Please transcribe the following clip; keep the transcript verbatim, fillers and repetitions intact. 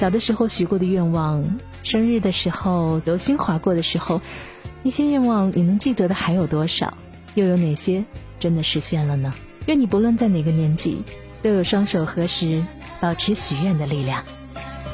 小的时候许过的愿望，生日的时候，流星划过的时候，那些愿望你能记得的还有多少？又有哪些真的实现了呢？愿你不论在哪个年纪，都有双手合十，保持许愿的力量。